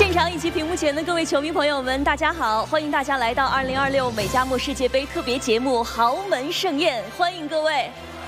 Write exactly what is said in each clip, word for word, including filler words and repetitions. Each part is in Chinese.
现场以及屏幕前的各位球迷朋友们，大家好！欢迎大家来到二零二六美加墨世界杯特别节目《豪门盛宴》，欢迎各位！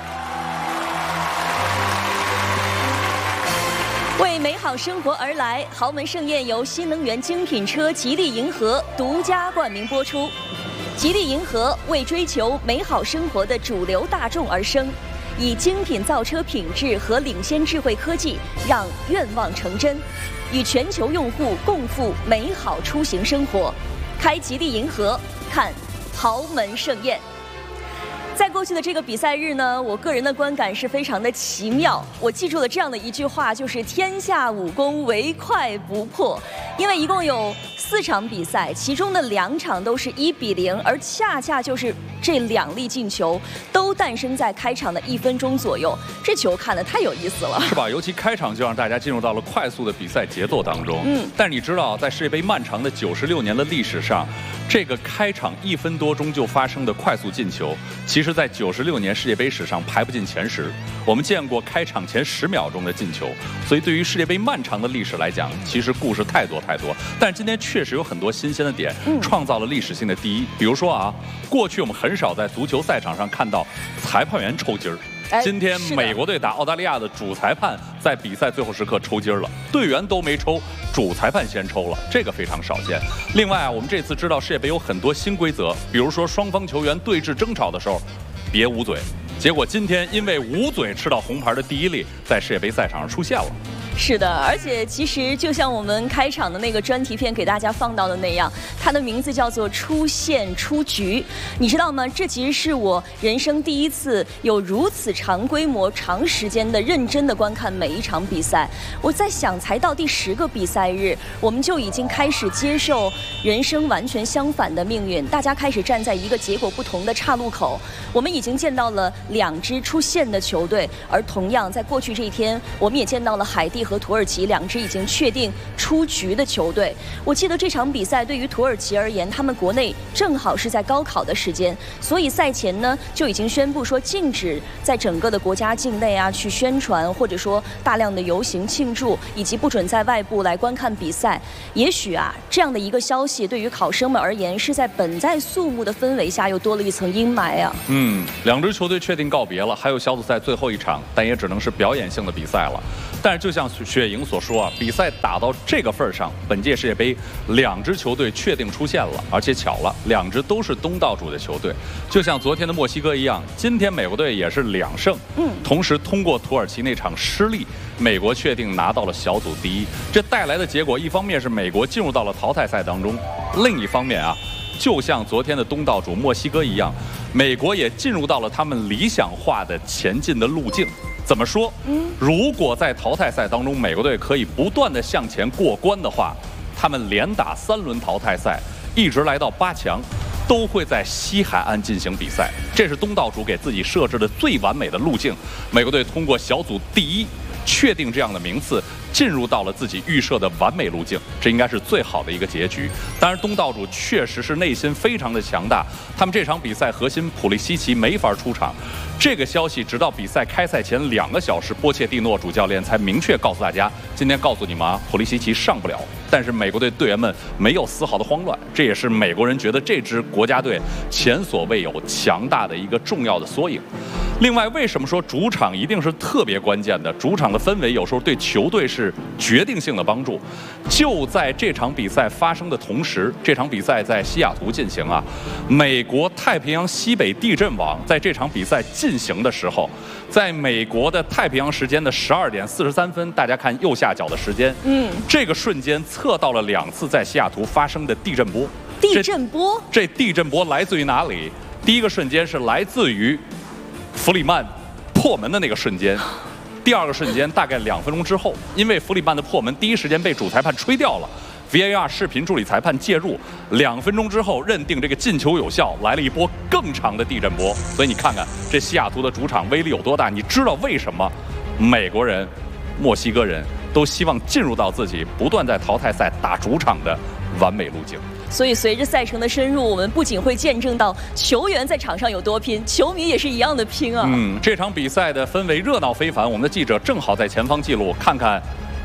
为美好生活而来，豪门盛宴由新能源精品车吉利银河独家冠名播出。吉利银河为追求美好生活的主流大众而生，以精品造车品质和领先智慧科技，让愿望成真。 与全球用户共赴美好出行生活，开吉利银河，看豪门盛宴。在过去的这个比赛日呢，我个人的观感是非常的奇妙。我记住了这样的一句话，就是“天下武功，唯快不破”。因为一共有四场比赛，其中的两场都是一比零，而恰恰就是这两粒进球都诞生在开场的一分钟左右。这球看得太有意思了， 是吧？尤其开场就让大家进入到了快速的比赛节奏当中。嗯，但你知道，在世界杯漫长的九十六年的历史上，这个开场一分多钟就发生的快速进球，其实在九十六年世界杯史上排不进前十。我们见过开场前十秒钟的进球，所以对于世界杯漫长的历史来讲，其实故事太多太多。但是今天确实有很多新鲜的点，创造了历史性的第一。比如说啊，过去我们很少在足球赛场上看到裁判员抽筋儿。 今天美国队打澳大利亚的主裁判在比赛最后时刻抽筋了，队员都没抽，主裁判先抽了，这个非常少见。另外啊，我们这次知道世界杯有很多新规则，比如说双方球员对峙争吵的时候，别捂嘴。结果今天因为捂嘴吃到红牌的第一例，在世界杯赛场上出现了。 是的，而且其实就像我们开场的那个专题片给大家放到的那样，它的名字叫做“出线出局”。你知道吗？这其实是我人生第一次有如此长规模、长时间的认真的观看每一场比赛。我在想，才到第十个比赛日，我们就已经开始接受人生完全相反的命运，大家开始站在一个结果不同的岔路口。我们已经见到了两支出线的球队，而同样在过去这一天，我们也见到了海地 和土耳其两支已经确定出局的球队。我记得这场比赛对于土耳其而言，他们国内正好是在高考的时间，所以赛前呢就已经宣布说禁止在整个的国家境内啊去宣传，或者说大量的游行庆祝，以及不准在外部来观看比赛。也许啊，这样的一个消息对于考生们而言，是在本在肃穆的氛围下又多了一层阴霾啊。嗯， 两支球队确定告别了，还有小组赛最后一场，但也只能是表演性的比赛了。但是就像雪莹所说啊，比赛打到这个份儿上，本届世界杯两支球队确定出现了，而且巧了，两支都是东道主的球队。就像昨天的墨西哥一样，今天美国队也是两胜。嗯，同时通过土耳其那场失利，美国确定拿到了小组第一。这带来的结果，一方面是美国进入到了淘汰赛当中，另一方面啊，就像昨天的东道主墨西哥一样，美国也进入到了他们理想化的前进的路径。 怎么说？如果在淘汰赛当中，美国队可以不断的向前过关的话，他们连打三轮淘汰赛，一直来到八强，都会在西海岸进行比赛。这是东道主给自己设置的最完美的路径。美国队通过小组第一，确定这样的名次，进入到了自己预设的完美路径，这应该是最好的一个结局。当然，东道主确实是内心非常的强大，他们这场比赛核心普利西奇没法出场。 这个消息直到比赛开赛前两个小时，波切蒂诺主教练才明确告诉大家：今天告诉你们啊，普利西奇上不了。但是美国队队员们没有丝毫的慌乱，这也是美国人觉得这支国家队前所未有强大的一个重要的缩影。另外，为什么说主场一定是特别关键的？主场的氛围有时候对球队是决定性的帮助。就在这场比赛发生的同时，这场比赛在西雅图进行啊，美国太平洋西北地震网在这场比赛 进行的时候，在美国的太平洋时间的十二点四十三分，大家看右下角的时间，嗯，这个瞬间测到了两次在西雅图发生的地震波。 地震波？ 这地震波来自于哪里？第一个瞬间是来自于弗里曼破门的那个瞬间，第二个瞬间大概两分钟之后，因为弗里曼的破门第一时间被主裁判吹掉了。 V A R 视频助理裁判介入，两分钟之后认定这个进球有效，来了一波更长的地震波。所以你看看这西雅图的主场威力有多大，你知道为什么美国人、墨西哥人都希望进入到自己不断在淘汰赛打主场的完美路径。 所以，随着赛程的深入，我们不仅会见证到球员在场上有多拼，球迷也是一样的拼啊！ 嗯，这场比赛的氛围热闹非凡。我们的记者正好在前方记录，看看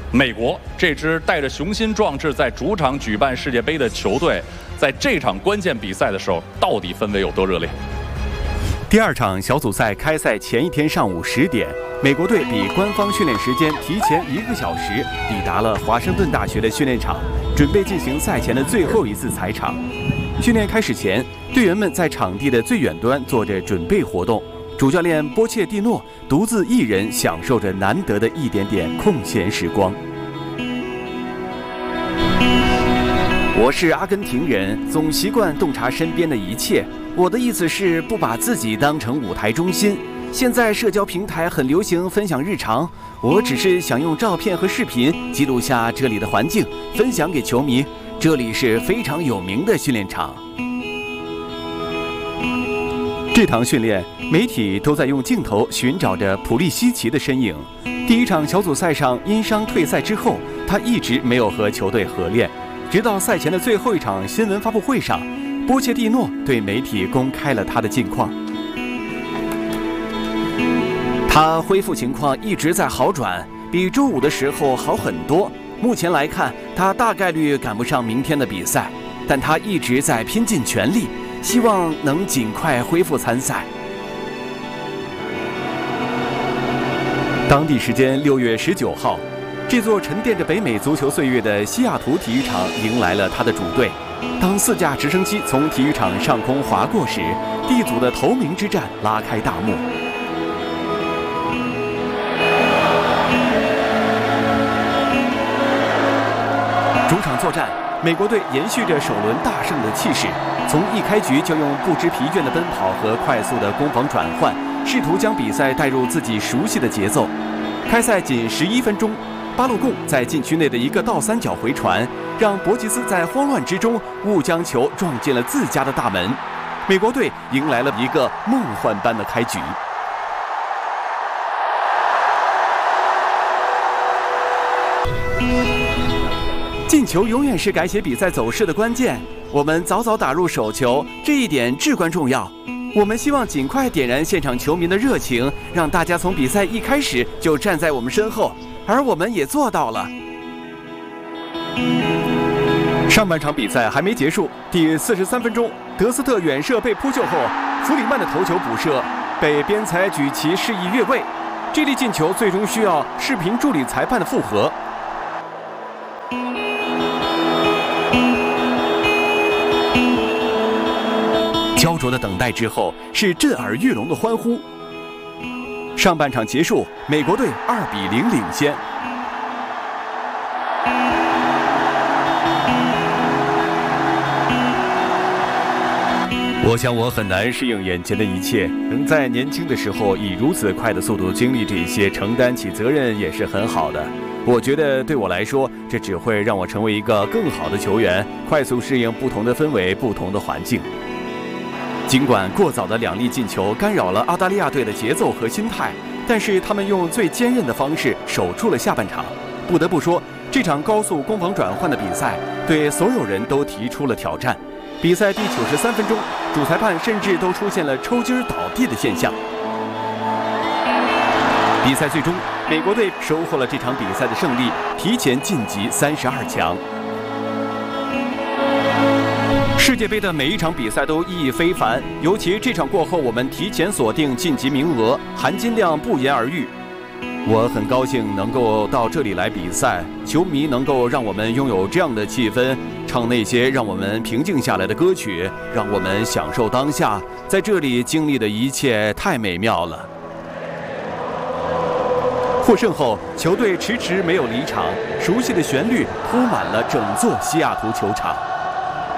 美国这支带着雄心壮志在主场举办世界杯的球队，在这场关键比赛的时候，到底氛围有多热烈？ 第二场小组赛开赛前一天上午十点，美国队比官方训练时间提前一个小时抵达了华盛顿大学的训练场，准备进行赛前的最后一次踩场。训练开始前，队员们在场地的最远端做着准备活动。主教练波切蒂诺独自一人享受着难得的一点点空闲时光。我是阿根廷人，总习惯洞察身边的一切。我的意思是不把自己当成舞台中心。现在社交平台很流行分享日常，我只是想用照片和视频记录下这里的环境，分享给球迷。这里是非常有名的训练场。这堂训练，媒体都在用镜头寻找着普利西奇的身影。第一场小组赛上因伤退赛之后，他一直没有和球队合练。直到赛前的最后一场新闻发布会上，波切蒂诺对媒体公开了他的近况。他恢复情况一直在好转，比周五的时候好很多。目前来看，他大概率赶不上明天的比赛，但他一直在拼尽全力，希望能尽快恢复参赛。当地时间六月十九号，这座沉淀着北美足球岁月的西雅图体育场迎来了他的主队。当四架直升机从体育场上空划过时，D组的头名之战拉开大幕。主场作战，美国队延续着首轮大胜的气势，从一开局就用不知疲倦的奔跑和快速的攻防转换，试图将比赛带入自己熟悉的节奏。开赛仅十一分钟，巴洛贡在禁区内的一个倒三角回传，让博吉斯在慌乱之中误将球撞进了自家的大门。美国队迎来了一个梦幻般的开局。进球永远是改写比赛走势的关键。我们早早打入手球，这一点至关重要。我们希望尽快点燃现场球迷的热情，让大家从比赛一开始就站在我们身后，而我们也做到了。上半场比赛还没结束，第四十三分钟，德斯特远射被扑救后，弗里曼的头球补射被边裁举旗示意越位。这粒进球最终需要视频助理裁判的复核。焦灼的等待之后，是震耳欲聋的欢呼。上半场结束，美国队二比零领先。我想我很难适应眼前的一切，能在年轻的时候以如此快的速度经历这些，承担起责任也是很好的。我觉得对我来说，这只会让我成为一个更好的球员，快速适应不同的氛围、不同的环境。尽管过早的两粒进球干扰了澳大利亚队的节奏和心态，但是他们用最坚韧的方式守住了下半场。不得不说，这场高速攻防转换的比赛对所有人都提出了挑战。比赛第九十三分钟，主裁判甚至都出现了抽筋倒地的现象。比赛最终，美国队收获了这场比赛的胜利，提前晋级三十二强。世界杯的每一场比赛都意义非凡，尤其这场过后，我们提前锁定晋级名额，含金量不言而喻。我很高兴能够到这里来比赛，球迷能够让我们拥有这样的气氛，唱那些让我们平静下来的歌曲，让我们享受当下，在这里经历的一切太美妙了。获胜后，球队迟迟没有离场，熟悉的旋律铺满了整座西雅图球场。